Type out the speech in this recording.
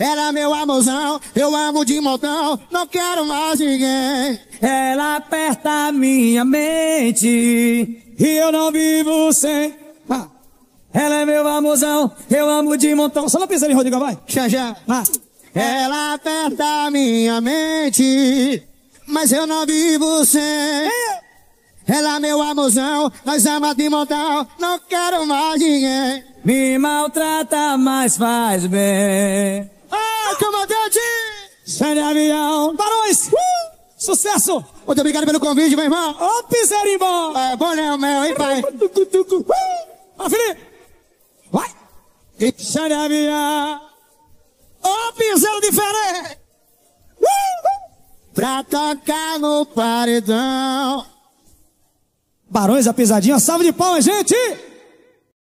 Ela meu amorzão, eu amo de montão, não quero mais ninguém. Ela aperta a minha mente e eu não vivo sem. Ela é meu amorzão, eu amo de montão. Só não pensa ali, Rodrigo, vai. Já. Ela aperta a minha mente, mas eu não vivo sem. Ela meu amorzão, nós amamos de montão, não quero mais ninguém. Me maltrata, mas faz bem. Comandante! Sai de avião. Barões! Sucesso! Muito obrigado pelo convite, meu irmão. Ô, piseirinho bom! É bom, né, meu, hein, pai? Ó, Felipe! Vai! Sai de avião! Ô, piseiro diferente! Pra tocar no paredão. Barões, a pisadinha, salve de palmas, gente!